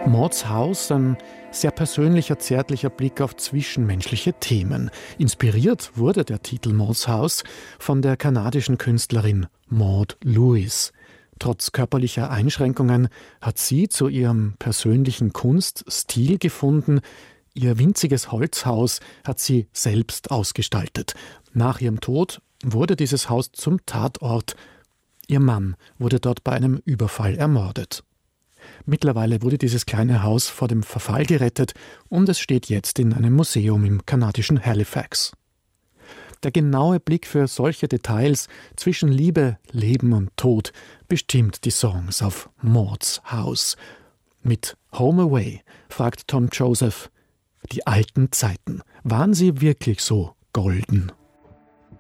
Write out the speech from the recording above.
Mauds Haus, ein sehr persönlicher, zärtlicher Blick auf zwischenmenschliche Themen. Inspiriert wurde der Titel Mauds Haus von der kanadischen Künstlerin Maud Lewis. Trotz körperlicher Einschränkungen hat sie zu ihrem persönlichen Kunststil gefunden. Ihr winziges Holzhaus hat sie selbst ausgestaltet. Nach ihrem Tod wurde dieses Haus zum Tatort. Ihr Mann wurde dort bei einem Überfall ermordet. Mittlerweile wurde dieses kleine Haus vor dem Verfall gerettet und es steht jetzt in einem Museum im kanadischen Halifax. Der genaue Blick für solche Details zwischen Liebe, Leben und Tod bestimmt die Songs auf Mauds Haus. Mit Home Away fragt Tom Joseph: Die alten Zeiten, waren sie wirklich so golden?